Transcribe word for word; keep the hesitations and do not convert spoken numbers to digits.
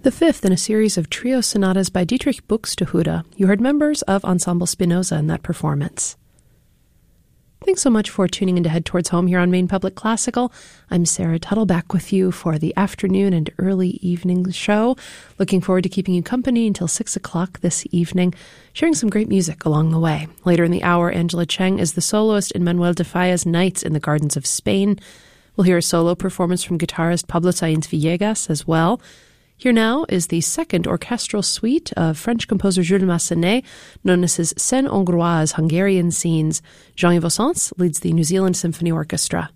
The fifth in a series of trio sonatas by Dietrich Buxtehude. You heard members of Ensemble Spinoza in that performance. Thanks so much for tuning in to Head Towards Home here on Maine Public Classical. I'm Sarah Tuttle, back with you for the afternoon and early evening show. Looking forward to keeping you company until six o'clock this evening, sharing some great music along the way. Later in the hour, Angela Cheng is the soloist in Manuel de Falla's Nights in the Gardens of Spain. We'll hear a solo performance from guitarist Pablo Sáenz Villegas as well. Here now is the second orchestral suite of French composer Jules Massenet, known as his Scènes Hongroises, Hungarian Scenes. Jean-Yves Ossens leads the New Zealand Symphony Orchestra.